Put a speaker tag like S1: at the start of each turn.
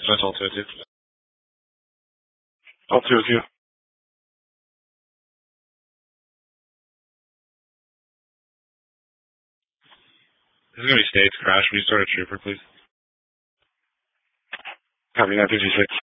S1: That's all 202. All 202. This is going to be States crash. Will you start a trooper, please? Copy 956.